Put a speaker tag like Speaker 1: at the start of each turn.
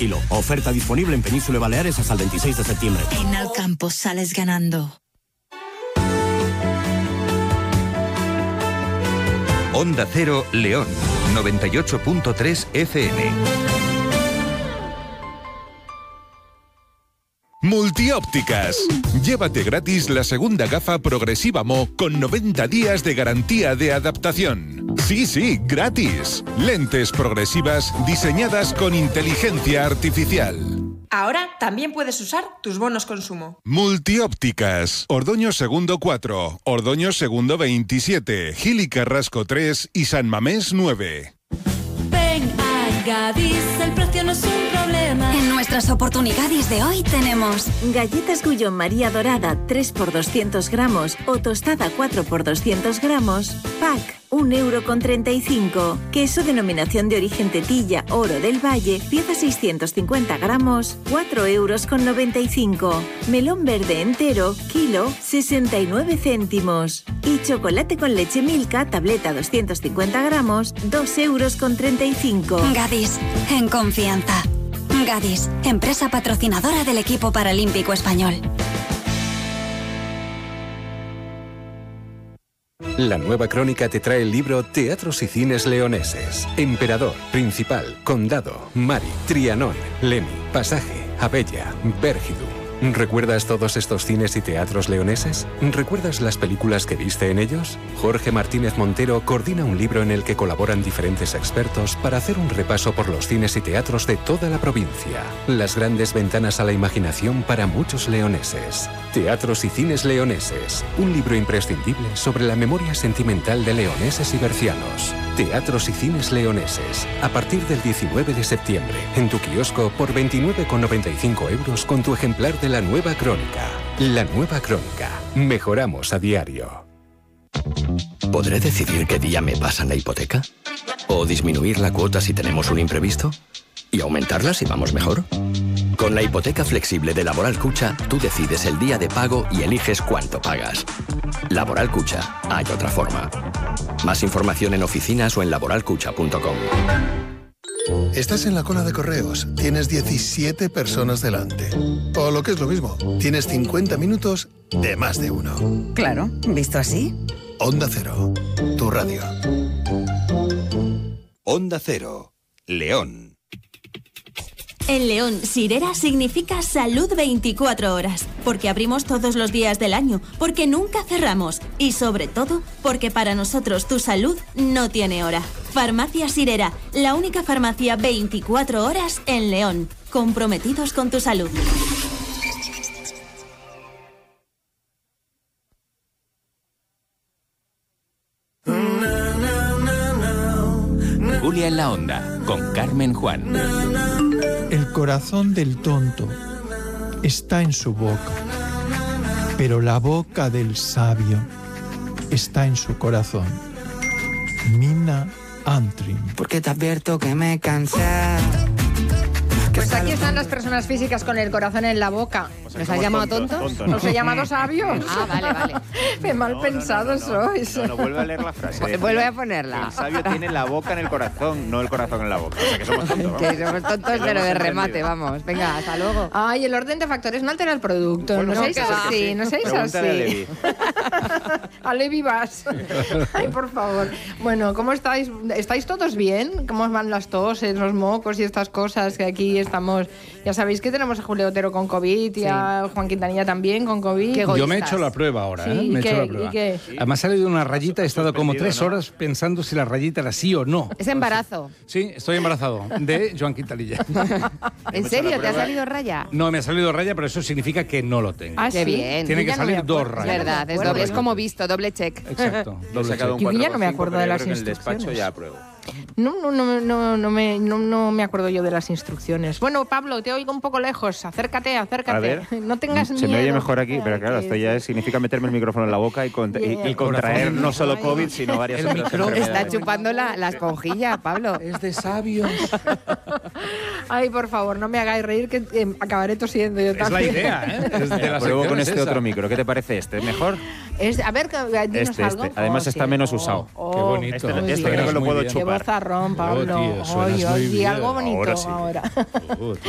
Speaker 1: kilo. Oferta disponible en Península y Baleares hasta el 26 de septiembre.
Speaker 2: En Alcampo sales ganando.
Speaker 3: Onda Cero, León, 98.3 FM.
Speaker 4: Multiópticas. Llévate gratis la segunda gafa progresiva Mo con 90 días de garantía de adaptación. Sí, gratis. Lentes progresivas diseñadas con inteligencia artificial.
Speaker 5: Ahora también puedes usar tus bonos consumo.
Speaker 4: Multiópticas. Ordoño Segundo 4, Ordoño Segundo 27, Gil y Carrasco 3 y San Mamés 9.
Speaker 6: Ven a Gadis, el precio no es un problema.
Speaker 7: En nuestras oportunidades de hoy tenemos
Speaker 8: galletas Gullón María Dorada 3 por 200 gramos o tostada 4 por 200 gramos, pack 1,35 €. Queso denominación de origen Tetilla, Oro del Valle, pieza 650 gramos, 4,95 €. Melón verde entero, kilo, 69 céntimos. Y chocolate con leche Milka, tableta 250 gramos, 2,35 €.
Speaker 7: Gadis, en confianza. Gadis, empresa patrocinadora del equipo paralímpico español.
Speaker 9: La Nueva Crónica te trae el libro Teatros y Cines Leoneses. Emperador, Principal, Condado, Mari, Trianón, Lemi, Pasaje, Abella, Bérgidu. ¿Recuerdas todos estos cines y teatros leoneses? ¿Recuerdas las películas que viste en ellos? Jorge Martínez Montero coordina un libro en el que colaboran diferentes expertos para hacer un repaso por los cines y teatros de toda la provincia. Las grandes ventanas a la imaginación para muchos leoneses. Teatros y Cines Leoneses. Un libro imprescindible sobre la memoria sentimental de leoneses y bercianos. Teatros y Cines Leoneses. A partir del 19 de septiembre. En tu kiosco por 29,95 € con tu ejemplar de La Nueva Crónica. La Nueva Crónica. Mejoramos a diario.
Speaker 10: ¿Podré decidir qué día me pasan la hipoteca? ¿O disminuir la cuota si tenemos un imprevisto? ¿Y aumentarla si vamos mejor? Con la hipoteca flexible de Laboral Cucha, tú decides el día de pago y eliges cuánto pagas. Laboral Cucha, hay otra forma. Más información en oficinas o en laboralcucha.com.
Speaker 11: Estás en la cola de correos, tienes 17 personas delante. O lo que es lo mismo, tienes 50 minutos de más de uno.
Speaker 12: Claro, visto así.
Speaker 11: Onda Cero, tu radio.
Speaker 3: Onda Cero, León.
Speaker 13: En León, Sirera significa salud 24 horas, porque abrimos todos los días del año, porque nunca cerramos y sobre todo, porque para nosotros tu salud no tiene hora. Farmacia Sirera, la única farmacia 24 horas en León, comprometidos con tu salud.
Speaker 14: Julia en la Onda, con Carmen Juan.
Speaker 15: El corazón del tonto está en su boca, pero la boca del sabio está en su corazón. Mina Antrim.
Speaker 16: Porque te advierto que me cansé.
Speaker 17: Pues aquí están las personas físicas con el corazón en la boca. ¿Nos has llamado tontos?
Speaker 18: ¿no?
Speaker 17: ¿Os he llamado sabios?
Speaker 18: Ah,
Speaker 17: vale. Qué mal pensados sois.
Speaker 18: No, vuelve a leer la frase.
Speaker 17: Vuelve a ponerla.
Speaker 18: El sabio tiene la boca en el corazón, no el corazón en la boca. O sea, que somos tontos.
Speaker 17: Que somos tontos, pero de remate, vamos. Venga, hasta luego. Ay, el orden de factores no altera el producto.
Speaker 18: Bueno,
Speaker 17: no seáis así,
Speaker 18: sí.
Speaker 17: no seáis
Speaker 18: Pregúntale
Speaker 17: así.
Speaker 18: a Levi.
Speaker 17: A Levi vas. Ay, por favor. Bueno, ¿cómo estáis? ¿Estáis todos bien? ¿Cómo van las toses, los mocos y estas cosas que aquí estamos? Ya sabéis que tenemos a Julio Otero con COVID y a Juan Quintanilla también con COVID.
Speaker 19: Yo me he hecho la prueba ahora,
Speaker 17: Sí,
Speaker 19: me he
Speaker 17: ¿y
Speaker 19: hecho
Speaker 17: qué?
Speaker 19: la prueba.
Speaker 17: ¿Y qué?
Speaker 19: Además ha salido una rayita, he estado como 3 horas pensando si la rayita era sí o no.
Speaker 17: Es embarazo.
Speaker 19: Sí, estoy embarazado de Joan Quintanilla.
Speaker 17: ¿En serio? ¿Te ha salido raya?
Speaker 19: No, me ha salido raya, pero eso significa que no lo tengo.
Speaker 17: Ah, qué bien.
Speaker 19: Tiene
Speaker 17: Yo
Speaker 19: que
Speaker 17: ya no me
Speaker 19: salir 2
Speaker 17: acuerdo.
Speaker 19: rayas.
Speaker 17: Es verdad, es doble, es como visto, doble check.
Speaker 19: Exacto, doble check.
Speaker 17: Yo ya no me acuerdo de las
Speaker 18: En el despacho
Speaker 17: instrucciones.
Speaker 18: ya apruebo.
Speaker 17: No me acuerdo yo de las instrucciones. Bueno, Pablo, te oigo un poco lejos. Acércate.
Speaker 18: A ver,
Speaker 17: No tengas miedo.
Speaker 18: se me oye mejor aquí, pero claro, esto ya significa meterme el micrófono en la boca y contraer no solo COVID, sino varias otras enfermedades.
Speaker 17: Está chupando la esponjilla, Pablo.
Speaker 19: Es de sabios.
Speaker 17: Ay, por favor, no me hagáis reír que acabaré tosiendo yo también.
Speaker 19: Es la idea, ¿eh? Es de la
Speaker 18: Pruebo
Speaker 19: sección
Speaker 18: con
Speaker 19: es
Speaker 18: este
Speaker 19: esa.
Speaker 18: otro micro. ¿Qué te parece este? ¿Mejor?
Speaker 17: A ver, dinos algo.
Speaker 18: Además está menos usado.
Speaker 19: Qué bonito.
Speaker 18: Este creo que lo puedo
Speaker 17: Qué
Speaker 18: chupar.
Speaker 17: vozarrón, Pablo.
Speaker 19: Oh, tío, suenas muy
Speaker 17: Oye,
Speaker 19: bien.
Speaker 17: algo bonito
Speaker 18: Ahora sí.
Speaker 17: ahora.